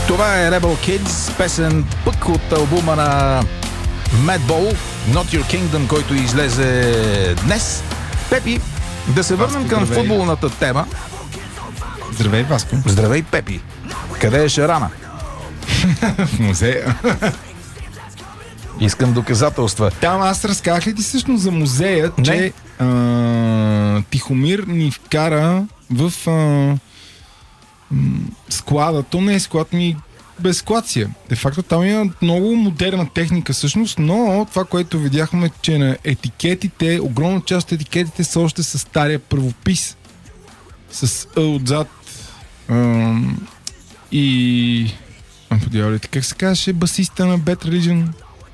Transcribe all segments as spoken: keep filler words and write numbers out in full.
Това е Rebel Kids, песен пък от албума на Madball, Not Your Kingdom, който излезе днес. Пепи, да се върнем към здравей. Футболната тема. Здравей, Васко. Здравей, Пепи. Къде е Шарана? В музея. Искам доказателства. Там аз разказах ли ти всъщност за музея, Не. че а, Тихомир ни вкара в а, м, склада. То не е склад, ми без склад. Де факто там има много модерна техника всъщност, но това, което видяхме, че на етикетите, огромна част от етикетите са още с стария правопис. С Ъ отзад. А, и... Подявалите, как се казваше басиста на Bad Religion?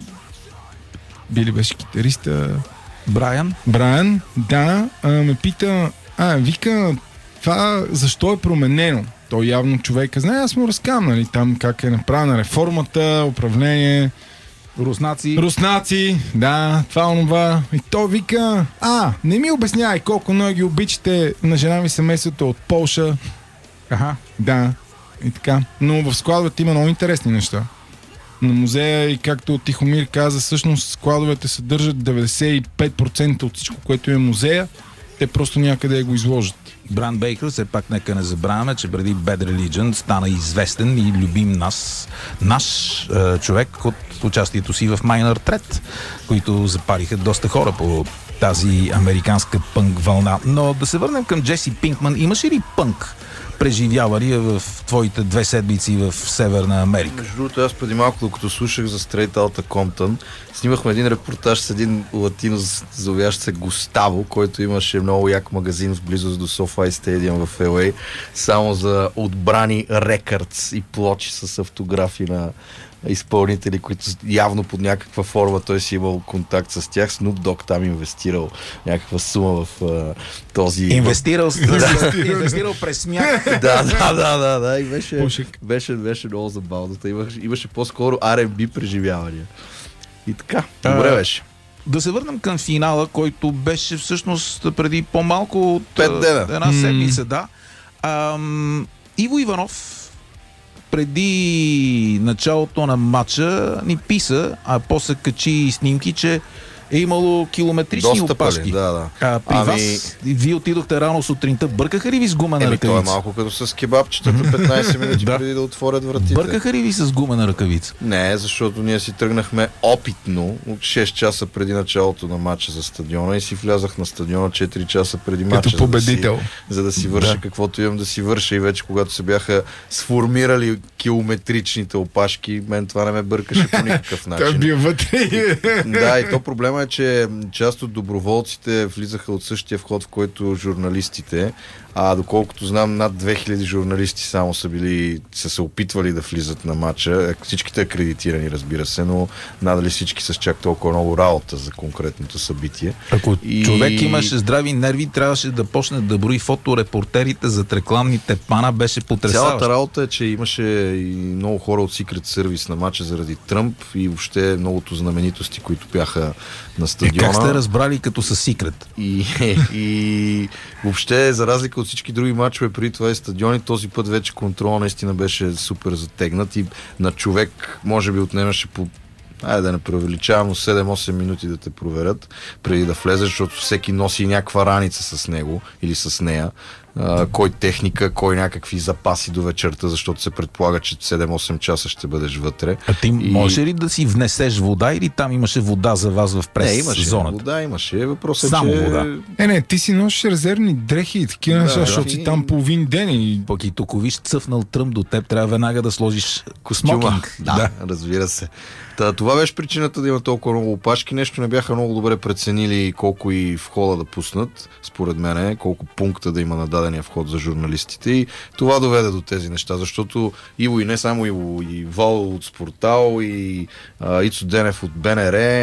Били беше китариста. Брайан? Брайан, да, а, ме пита, а, вика, това защо е променено? Той явно човека знае, аз му разказвам, нали, там как е направена реформата, управление. Руснаци. Руснаци, да, това онова. И той вика, а, не ми обяснявай колко много ги обичате на жена ми семейството от Полша. Аха. Да, и така. Но в складовете има много интересни неща. На музея и както Тихомир каза, всъщност складовете съдържат деветдесет и пет процента от всичко, което е музея. Те просто някъде го изложат. Бран Бейкър, все пак нека не забравяме, че преди Bad Religion стана известен и любим нас, наш е, човек от участието си в Minor Threat, които запалиха доста хора по тази американска пънк вълна. Но да се върнем към Джеси Пинкман. Имаше ли пънк преживявания в твоите две седмици в Северна Америка? Между другото, аз преди малко, докато слушах за Straight Outta Compton, снимахме един репортаж с един латино, зовящ се Густаво, който имаше много як магазин в близост до SoFi Stadium в Ел Ей, само за отбрани рекърдс и плочи с автографи на изпълнители, които явно под някаква форма той си имал контакт с тях. Snoop Dogg там инвестирал някаква сума в uh, този... Инвестирал, инвестирал през смях. да, да, да, да, да. И беше, беше, беше много забавно. Имаше, имаше по-скоро Ар енд Би преживявания. И така, добре беше. Да се върнем към финала, който беше всъщност преди по-малко от Пет дена. една седмица, да. Ам, Иво Иванов преди началото на матча ни писа, а после качи снимки, че е имало километрични доста опашки. Пали, да, да. А, при ами... вас, вие отидохте рано сутринта, бъркаха ли ви с гумена Еми, ръкавица? това е малко като с кебабчетата, петнайсет минути да. преди да отворят вратите. Бъркаха ли ви с гумена ръкавица? Не, защото ние си тръгнахме опитно от шест часа преди началото на матча за стадиона и си влязах на стадиона четири часа преди матча. Като победител. За да си, за да си върша да. каквото имам да си върша, и вече когато се бяха сформирали километричните опашки, мен това не ме бъркаше по никакъв начин. Той бил вътре. Да, и то проблема е, че част от доброволците влизаха от същия вход, в който журналистите, а доколкото знам, над две хиляди журналисти само са били, са се опитвали да влизат на матча. Всичките акредитирани, разбира се, но надали всички с чак толкова много работа за конкретното събитие. Ако и... човек имаше здрави нерви, трябваше да почне да брои фоторепортерите зад рекламните пана, беше потресаващ. Цялата работа е, че имаше и много хора от Secret Service на матча заради Тръмп и въобще многото знаменитости, които бяха на стадиона. Е, как сте разбрали като със Секрет? И, и въобще, за разлика от всички други матчове преди това и стадиони, този път вече контрол наистина беше супер затегнат и на човек може би отнемаше по, айде да не преувеличавам, но седем-осем минути да те проверят преди да влезеш, защото всеки носи някаква раница с него или с нея. Uh, кой техника, кой някакви запаси до вечерта, защото се предполага, че седем-осем часа ще бъдеш вътре. А ти и... може ли да си внесеш вода или там имаше вода за вас в прес не, имаше зоната? Вода имаше. Въпросът е, само че... вода. Е, не, ти си носиш резервни дрехи и такива да, неща, да. защото си там половин ден и... Пък и тук виж цъфнал Тръмп до теб, трябва веднага да сложиш костюма. смокинг. Да, да, разбира се. Та, това беше причината да има толкова много опашки. Нещо не бяха много добре преценили колко и входа да пуснат, според мен, колко пункта да има на дадения вход за журналистите. И това доведе до тези неща, защото Иво и не само Иво, и Вол от Спортал, и а, Ицо Денев от Б Н Р,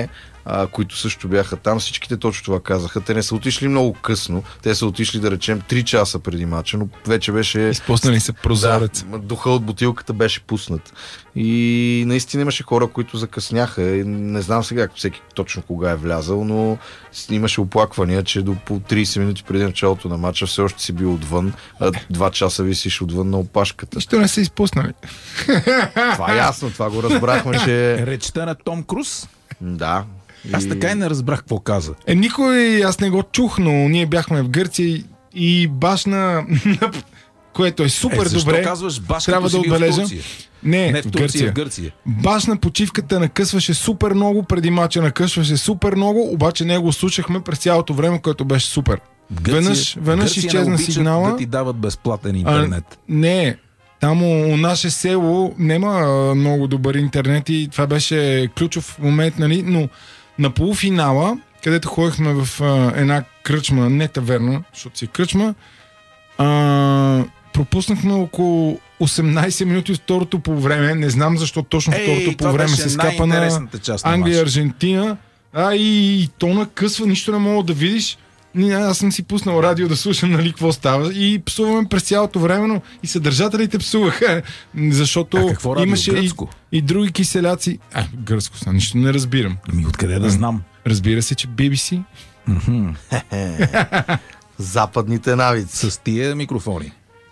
а, които също бяха там. Всичките точно това казаха. Те не са отишли много късно. Те са отишли, да речем, три часа преди мача, но вече беше... Изпуснали се прозорец. Да, духа от бутилката беше пуснат. И наистина имаше хора, които закъсняха. Не знам сега всеки точно кога е влязал, но имаше оплаквания, че до по трийсет минути преди началото на мача все още си бил отвън, а два часа висиш отвън на опашката. Нищо не са изпуснали. Това е ясно, това го разбрахме, че... Речта на Том Круз? Да. Аз така и не разбрах какво каза. Е, никой, аз не го чух, но ние бяхме в Гърция и баш на... което е супер е, защо добре. Казваш, баш трябва да отбележа. В Турция? Не, не в Турция, Гърция. В Гърция. Баш на почивката накъсваше супер много, преди мача накъсваше супер много, обаче не го слушахме през цялото време, което беше супер. Гърция, веднъж веднъж изчезна сигнала. Да ти дават безплатен интернет. А, не, там у наше село нема много добър интернет и това беше ключов момент, нали, но на полуфинала, където ходихме в а, една кръчма, не таверна, защото си кръчма, а, пропуснахме около осемнайсет минути от второто по време. Не знам защо точно второто по време се скапа на Англия-Аржентина. А и, и то накъсва, нищо не мога да видиш. Аз съм си пуснал радио да слушам, нали, какво става и псуваме през цялото време, но и съдържателите псуваха, защото а какво радио? Имаше и, и други киселяци. А, гръцко са, нищо не разбирам. Ми откъде да знам? Разбира се, че би би си. Западните навици. С тия микрофони.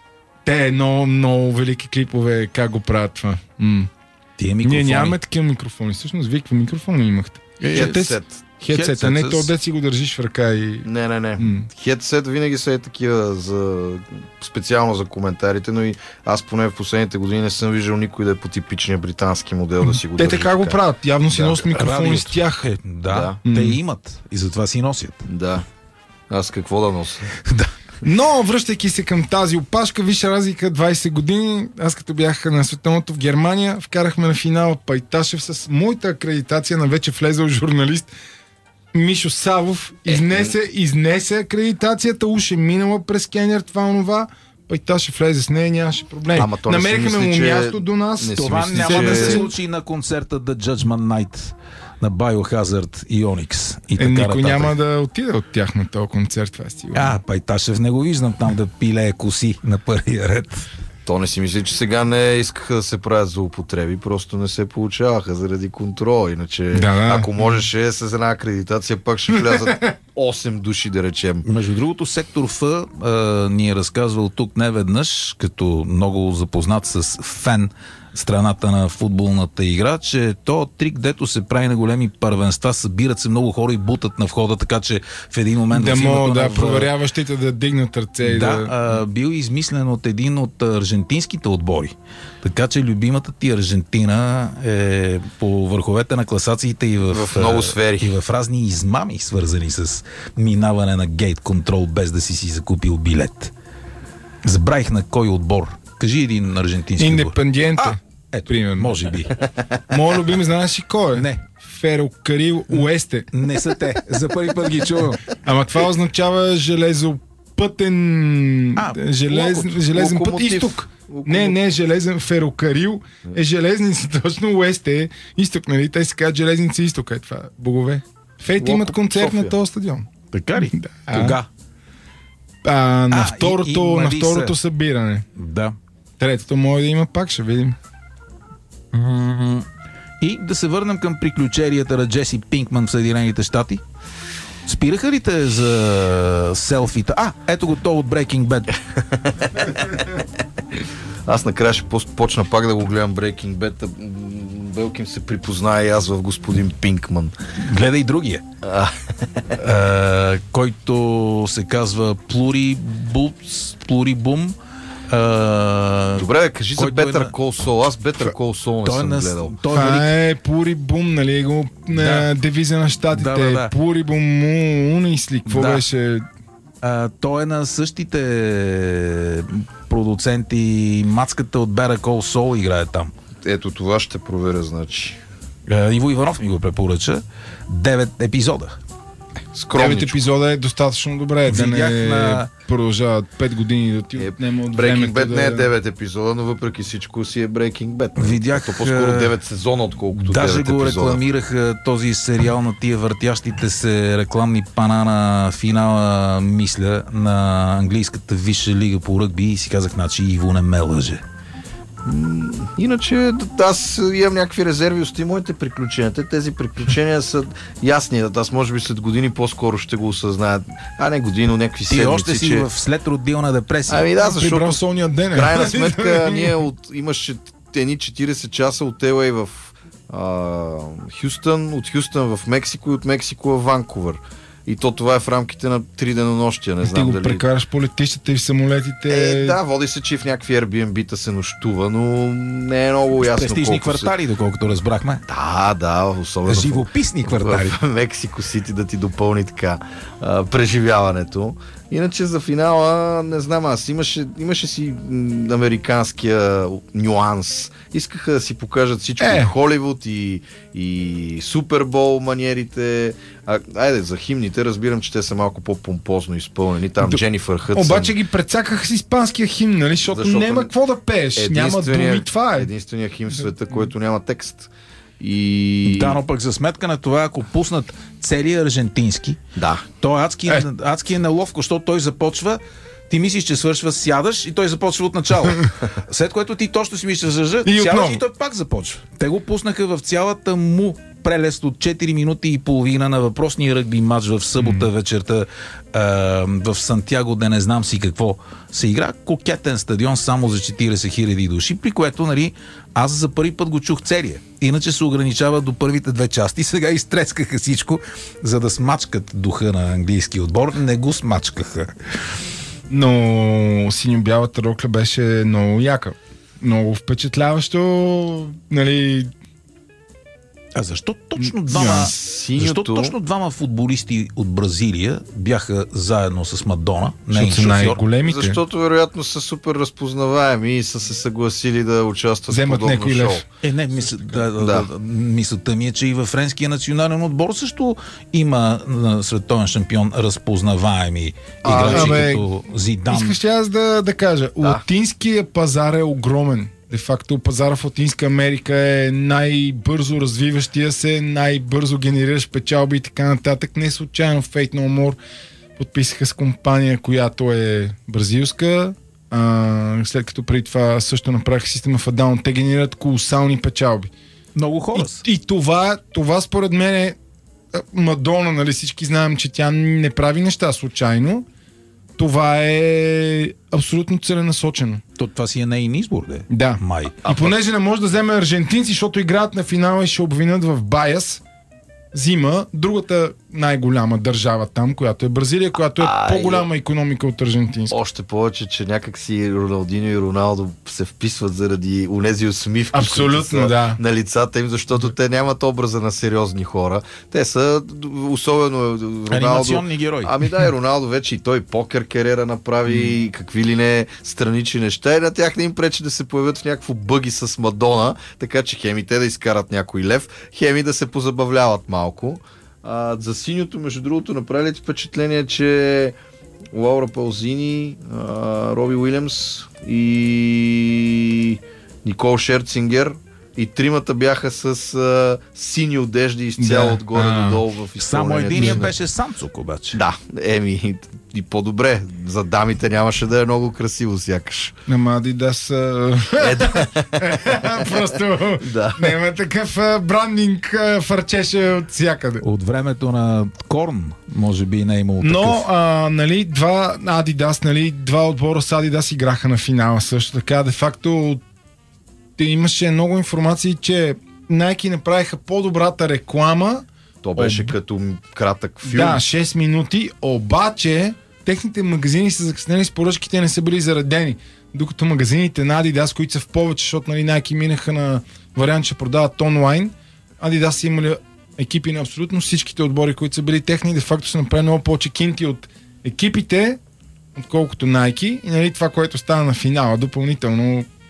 Те, много, много велики клипове, как го правят това. М. Тия микрофони. Ние нямаме такива микрофони. Всъщност, вие какви микрофони имахте? Хедсет. Хедсета, не то дет си го държиш в ръка и... Не, не, не. М. Хедсет винаги са е такива за... специално за коментарите, но и аз поне в последните години не съм виждал никой да е по типичния британски модел да си го Те държи. Те така го правят. Явно си да, носят микрофони радиото. с тях. Е, да, да. Те имат и затова си носят. Да. Аз какво да нося? Да. Но, връщайки се към тази опашка, виж разлика двайсет години. Аз като бях на световното в Германия, вкарахме на финала Пайташев с моята акредитация на вече влезъл журналист Мишо Савов. Изнесе, изнесе акредитацията, уж е минала през скенер, това онова. Пайташев влезе с нея, нямаше проблем. Намерихме му че... място до нас. Не това мисли, няма че... да се случи на концерта The Judgment Night на Biohazard и Onyx. И е, така никой нататък. няма да отиде от тях на този концерт. Това е сигурно. А, Пайташев не го виждам там да пилее коси на първия ред. То не си мисли, че сега не искаха да се правят злоупотреби, просто не се получаваха заради контрол. Иначе, да, да. ако можеше с една акредитация, пак ще влязат осем души, да речем. Между другото, сектор Ф а, ни е разказвал тук не веднъж, като много запознат с фен страната на футболната игра, че то трик, дето се прави на големи първенства, събират се много хора и бутат на входа, така че в един момент... Да могат да в... проверяващите да дигнат ръце. И да, да... а, бил измислен от един от аржентинските отбори. Така че любимата ти Аржентина е по върховете на класациите и в, в много сфери. И в разни измами, свързани с минаване на гейт контрол, без да си си закупил билет. Забравих на кой отбор. Кажи един аржентински отбор. Индепендиенте. Ето, примерно. може би. Моят любим, знаеш ли кой е? Не. Ферокарил Уесте. Не са те. За първи път ги чувам. Ама това означава железопътен... А, желез... локот. железен път Локомотив. изток. Не, не, железен ферокарил е железница, точно Уесте е изток, нали? Те се казват железница изток, е това. Богове. Фейт имат Локот, концерт София. на този стадион. Така ли? Да. Кога? А, на А, второто, и- и на Мариса. второто събиране. Да. Третото може да има пак, ще видим. И да се върнем към приключенията на Джеси Пинкман в Съединените щати. Спираха ли те за селфита? А, ето го то от Breaking Bad. Аз накрая ще почна пак да го гледам Breaking Bad. Белким се припознае и аз в господин Пинкман. Гледай другия. А. А, който се казва Pluribus, Pluribum. А, Добре, да кажи за който е Better на- Call Saul. Аз Better Call Saul не той е съм на- гледал. той е велик. Това е Пури Бум, нали? Го, Да. на девиза на щатите. Да, да, да. Пури Бум, Унис ли? Какво Да. беше? А, той е на същите продуценти. Мацката от Better Call Saul играе там. Ето това ще проверя, значи. А, Иво Иванов ми го препоръча. Девет епизода. скромничко. епизода е достатъчно добре, да Видях не на- продължават пет години да ти Е, отнема от Breaking времето Bad да... не е девет епизода, но въпреки всичко си е Breaking Bad. Видях, То по-скоро е, девет сезона, отколкото Даже девет го епизода. рекламираха този сериал на тия въртящите се рекламни пана на финала, мисля, на английската висша лига по ръгби и си казах, значи Иво не ме лъже. Иначе аз имам някакви резерви с моите приключения. Те, тези приключения са ясни. Аз може би след години по-скоро ще го осъзнаят. А не години, но някакви Ти седмици. още си че... в след родилна депресия. Ами да, Прибрал защото солния ден. в крайна сметка ние от, имаше едни четирийсет часа от Ел Ей в а, Хюстън, от Хюстън в Мексико и от Мексико в Ванкувър. И то това е в рамките на три денонощия. Не Ти знам го дали... прекараш по летищата и в самолетите. Е, да, води се, че в някакви Airbnb-та се нощува, но не е много ясно. Престижни колко се- квартали, доколкото разбрахме. Да, да, особено в- Живописни квартали. в Мексико Сити да ти допълни така а, преживяването. Иначе за финала, не знам аз, имаше, имаше си м, американския нюанс. Искаха да си покажат всичко Е. от Холивуд и, и Супербол маниерите. А, айде, за химните разбирам, че те са малко по-помпозно изпълнени. Там Д- Дженифър Хътсън. Обаче ги прецакаха с испанския химн, нали? Защото, Защото няма какво да пееш. Няма думи, това е. Единствения хим в света, който няма текст. И... Да, но пък за сметка на това, ако пуснат целия аржентински, Да. то е адски, Е. адски е неловко, защото той започва, ти мислиш, че свършва, сядаш и той започва от начало. След което ти точно си мислиш, че И сядаш отново. и той пак започва. Те го пуснаха в цялата му прелест от четири минути и половина на въпросния ръгби матч в събота вечерта а, в Сантяго, да не знам си какво се игра. Кокетен стадион само за четирийсет хиляди души, при което, нали, аз за първи път го чух целия. Иначе се ограничава до първите две части. Сега изтрескаха всичко, за да смачкат духа на английски отбор. Не го смачкаха. Но синьо-бялата рокля беше много яка. Много впечатляващо, нали... А защо точно двама, Ня, синьото- защо точно двама футболисти от Бразилия бяха заедно с Мадона, нейн Защото са шофьор? най-големите. Защото вероятно са супер разпознаваеми и са се съгласили да участват Вземат в подобно някой шоу. лев. Е, не, мисъл, да, да. Да. Да, мисълта ми е, че и във френския национален отбор също има а, световен шампион разпознаваеми А, играчи абе, като Зидан. Искаш ли аз да, да кажа? Да. Латинския пазар е огромен. Де факто пазара в Латинска Америка е най-бързо развиващия се, най-бързо генерираш печалби и така нататък. Не случайно Fate No More подписаха с компания, която е бразилска. А, след като преди това също направиха система в Down, те генерират колосални печалби. Много хора. И, и това, това според мен е а, Мадона, нали, всички знаем, че тя не прави неща случайно. Това е абсолютно целенасочено. То, това си е нейн избор, де. Да. Май. И понеже не може да вземе аржентинци, защото играят на финала и ще обвинят в байас, взима другата най-голяма държава там, която е Бразилия, която е Ай. по-голяма икономика от аржентинска. Още повече, че някак си Роналдиньо и Роналдо се вписват заради унези усмивки, Абсолютно, които са да. на лицата им, защото те нямат образа на сериозни хора. Те са, особено Роналдо... Анимационни герои. Ами да, и Роналдо вече и той покер кариера направи, и какви ли не странични неща, и на тях не им пречи да се появят в някакво бъги с Мадона, така че хеми те да изкарат някой лев, хеми да се позабавляват малко. А, за синьото, между другото, направили впечатление, че Лаура Паузини, а, Роби Уилямс и Никол Шерцингер и тримата бяха с а, сини одежди изцяло Да. отгоре А. до долу в Само изпълнението. единия на- беше Самцук, обаче. Да, еми и по-добре. За дамите нямаше да е много красиво сякаш. Ама Адидас а... Е, да. просто Да. няма такъв а, брандинг а, фърчеше от всякъде. От времето на Корн, може би не е имало Но, такъв. а, нали, два Адидас, нали, два отбора с Адидас играха на финала също така. Де факто те имаше много информации, че Nike направиха по-добрата реклама. То беше Об- като м- кратък филм. Да, шест минути, обаче техните магазини са закъснели с поръчките, не са били заредени. Докато магазините на Adidas, които са в повече, защото нали, Nike минаха на вариант, че продават онлайн, Adidas са имали екипи на абсолютно всичките отбори, които са били техни, де факто са направили много повече кинти от екипите, отколкото Nike. И нали, това, което стана на финала, допълнително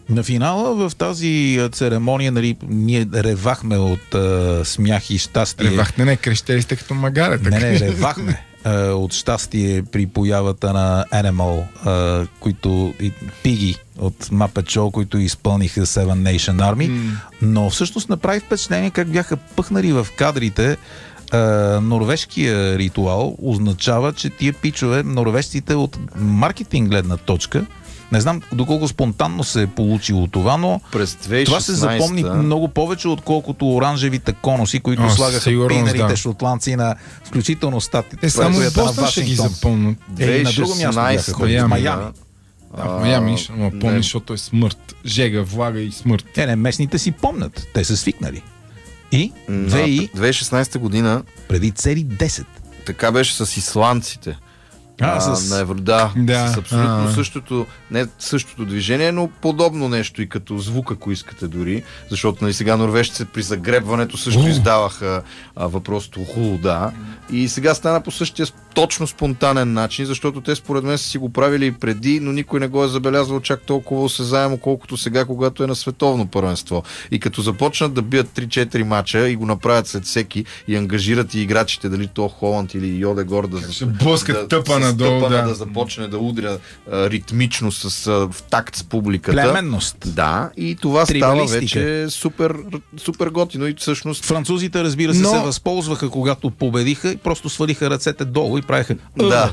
На финала в тази церемония, нали, ние ревахме от а, смях и щастие. Ревахте, не, крещели сте като магаре. Не, не, ревахме а, от щастие при появата на Animal, а, които и Пиги от Muppet Show, които изпълниха Seven Nation Army, mm. но всъщност направи впечатление как бяха пъхнали в кадрите. Uh, норвежкия ритуал означава, че тия пичове, норвежците от маркетинг гледна точка, не знам доколко спонтанно се е получило това, но през две хиляди и шестнадесета това се запомни много повече, отколкото оранжевите коноси, които О, слагаха пинерите да. шотландци на включително статите. Е, само в Бостън ще ги запомнят. Е, на друго място бяха ходили. В Майами. Да, в Майами ще ме помни, защото е смърт. Жега, влага и смърт. Е, не, местните си помнят. Те са свикнали. И две хиляди и шестнадесета година преди цели десет. Така беше с исландците. А, а, с... на Евро, да, да, с абсолютно а, същото, не същото движение, но подобно нещо и като звук, ако искате дори, защото нали, сега норвежците при загребването също uh. издаваха а, въпросто ху, да. И сега стана по същия точно спонтанен начин, защото те според мен са си го правили и преди, но никой не го е забелязвал чак толкова осезаемо, колкото сега, когато е на световно първенство. И като започнат да бият три-четири мача и го направят след всеки и ангажират и играчите, дали то Холанд или Йодегор да, ще блъскат да, тъпа надолу, да. да. да започне да удря а, ритмично с, а, в такт с публиката. Племенност. Да, и това става вече супер, супер готино и всъщност... Французите, разбира се, Но... се възползваха, когато победиха и просто свалиха ръцете долу и правиха... Да.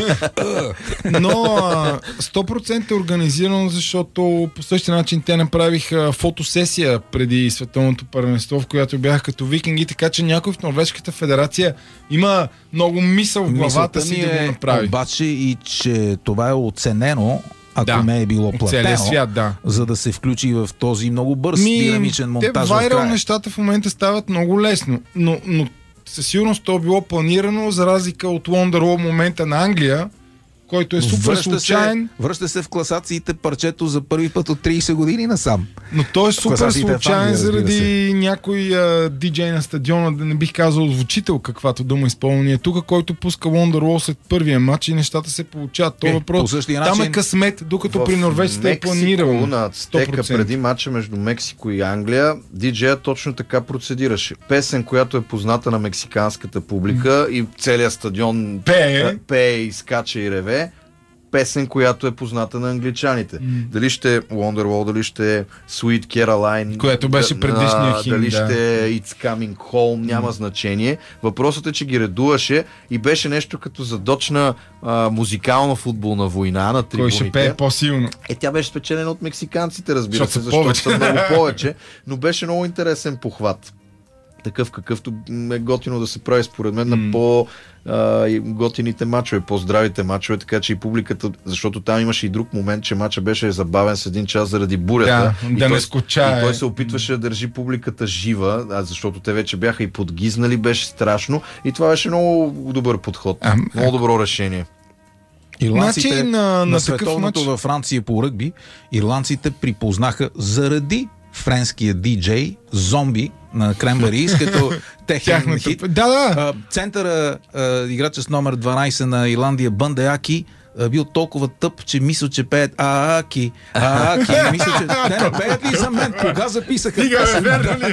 Но сто процента е организирано, защото по същия начин те направиха фотосесия преди световното първенство, в която бяха като викинги, така че някой в Норвежката федерация има много мисъл в главата си да го направи. Обаче и че това е оценено, ако да, не е било платено, свят, да. за да се включи в този много бърз Ми, динамичен монтаж. Те вайрал нещата в момента стават много лесно, но, но със сигурност то е било планирано, за разлика от Wonderwall момента на Англия, който е супер връща случайен. Се, връща се в класациите парчето за първи път от трийсет години насам. Но той е супер случайен заради някой а, диджей на стадиона, да не бих казал звучител, каквато дума изпълнение тук, който пуска Wonderwall след първия матч и нещата се получават. Това е, въпрос. Там начин... е късмет, докато при норвежците е планирано. На Ацтека преди матча между Мексико и Англия, диджея точно така процедираше. Песен, която е позната на мексиканската публика и целият стадион пее, пее и скача и реве. Песен, която е позната на англичаните. Mm. Дали ще е Wonderwall, дали ще е Sweet Caroline, което беше предишния химн, дали да. ще е It's Coming Home, няма mm. значение. Въпросът е, че ги редуваше и беше нещо като задочна а, музикално-футболна война на трибуните. Кой ще пее по-силно? Е, тя беше спечелена от мексиканците, разбира се, защото защото са много повече, но беше много интересен похват. Такъв какъвто е готино да се прави според мен mm. на по а, готините мачове, по-здравите мачове, така че и публиката, защото там имаше и друг момент, че мача беше забавен с един час заради бурята. Да, и, да той, не скучае. и той се опитваше да държи публиката жива, а защото те вече бяха и подгизнали, беше страшно и това беше много добър подход, а, много добро решение. Ирландците значи, на, на, на световното във Франция по ръгби, ирландците припознаха заради френския диджей Зомби на Крембарис, като техен хит. Да, да. А, центъра, а, играча с номер дванайсет на Ирландия, Бънде-Аки, бил толкова тъп, че мисля, че пеят Ааки, Ааки. Мисля, че те не пеят ли за мен? Кога записаха песен?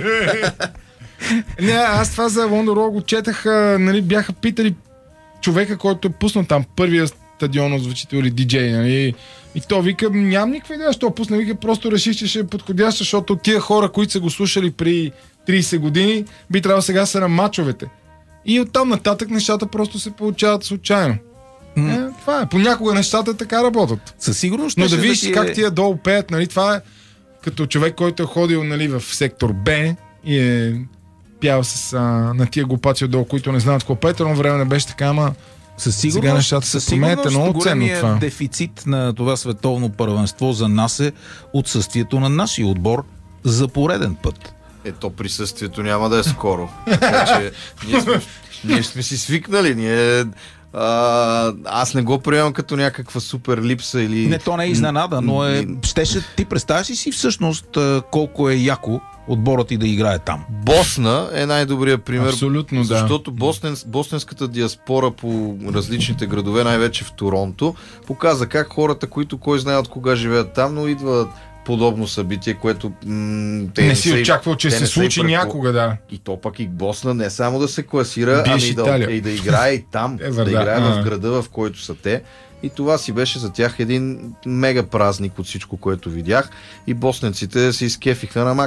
Не, аз това за Wonderwall го четах, нали, бяха питали човека, който е пуснал там първия стадион озвучител или диджей, нали. И то вика, нямам никаква идея, що пусна, вика, просто реших, че ще е подходящ, защото тия хора, които са го слушали при трийсет години, би трябвало сега са на мачовете. И оттам нататък нещата просто се получават случайно. Mm. Е, това е. Понякога нещата така работят. Със сигурност. Но да видиш да как е... тия долу пеят, нали, това е като човек, който е ходил, нали, в сектор Б и е пял с а, на тия глупаци отдолу, които не знаят какво пеят, но време не беше така, ама със сигурност, сега нещата със се променят, е много ценно това. Дефицит на това световно първенство за нас е отсъствието на нашия отбор за пореден път. Ето присъствието няма да е скоро. Така че ние сме, ние сме си свикнали. Ние, а, аз не го приемам като някаква супер липса или... Не, то не е изненада, но е... Щеше, ти представяш ли си всъщност колко е яко отборът ти да играе там? Босна е най-добрият пример. Абсолютно, да. Защото боснен, босненската диаспора по различните градове, най-вече в Торонто, показа как хората, които кой знае от кога живеят там, но идват подобно събитие, което м- те не си очаквал, че те се не са случи и предпо- някога, да. И то пък и Босна не само да се класира, Биш ами да, Италия. и да играе и там, Е, да да, играе а. в града, в който са те. И това си беше за тях един мега празник от всичко, което видях. И босненците се изкефиха на